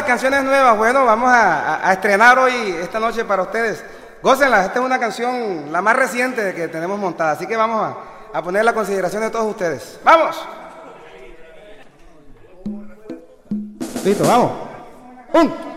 canciones nuevas. Bueno, vamos a estrenar hoy, esta noche para ustedes. Gócenla, esta es una canción, la más reciente que tenemos montada, así que vamos a ponerla a consideración de todos ustedes. ¡Vamos! Listo, vamos. 1,